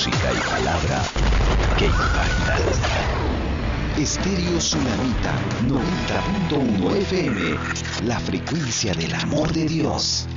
música y palabra que impactan. Estéreo Tsunamita 90.1 FM, la frecuencia del amor de Dios.